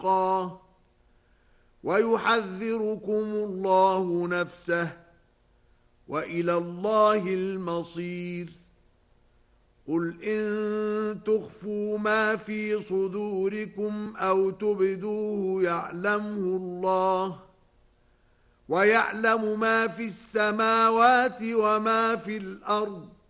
حقا ويحذركم الله نفسه وإلى الله المصير قل إن تخفوا ما في صدوركم أو تبدوه يعلمه الله ويعلم ما في السماوات وما في الأرض